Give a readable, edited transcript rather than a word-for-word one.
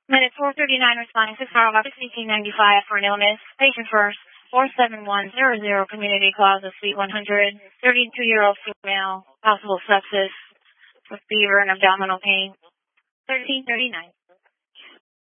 Minute 439 responding to Carl Office 1895 for an illness. Patient first, 47100 Community Plaza, Suite 100, 32-year-old female, possible sepsis with fever and abdominal pain. 1339.